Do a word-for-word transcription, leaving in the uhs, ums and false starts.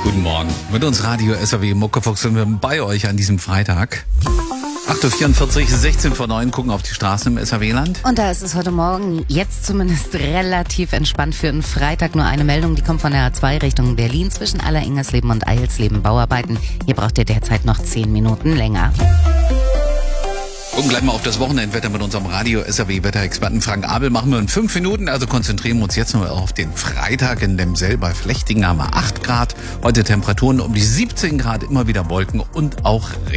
Guten Morgen. Mit uns Radio S R W Muckefuchs sind wir bei euch an diesem Freitag. acht Uhr vierundvierzig, sechzehn vor neun, gucken auf die Straßen im S R W-Land. Und da ist es heute Morgen jetzt zumindest relativ entspannt für einen Freitag. Nur eine Meldung, die kommt von der A zwei Richtung Berlin zwischen Alleringgersleben und Eilsleben. Bauarbeiten. Hier braucht ihr derzeit noch zehn Minuten länger. Gucken gleich mal auf das Wochenendwetter mit unserem Radio S R W-Wetterexperten Frank Abel. Machen wir in fünf Minuten, also konzentrieren wir uns jetzt nur auf den Freitag. In Lemsell bei Flechtingen haben wir acht Grad. Heute Temperaturen um die siebzehn Grad, immer wieder Wolken und auch Regen.